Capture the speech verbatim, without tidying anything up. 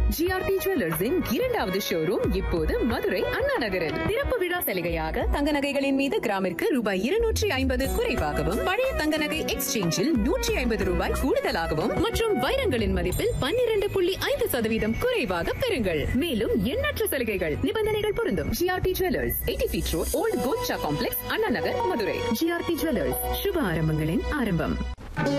GRT ஜுவல்லர்ஸின் இரண்டாவது showroom இப்போது மதுரை அண்ணா நகரில். திறப்பு விழா சலுகையாக தங்க நகைகளின் மீது கிராமிற்கு ரூபாய் இருநூற்றி ஐம்பது குறைவாகவும், பழைய தங்க நகை எக்ஸ்சேஞ்சில் நூற்றி ஐம்பது ரூபாய் கூடுதலாகவும் மற்றும் வைரங்களின் மதிப்பில் பன்னிரண்டு புள்ளி ஐந்து சதவீதம் குறைவாக பெறுங்கள். மேலும் எண்ணற்ற சலுகைகள், நிபந்தனைகள் பொருந்தும். GRT jewellers, eighty feet road, volt Golcha complex, Anna Nagar, Madurai. GRT jewellers, சுப ஆரம்பங்களின் ஆரம்பம்.